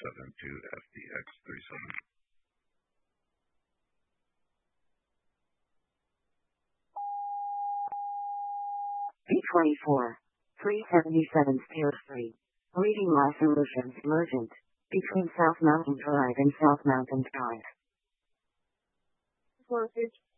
772FDX37. 824. 377 Stairs 3. Reading My Solutions Emergent. Between South Mountain Drive and South Mountain Drive. Perfect.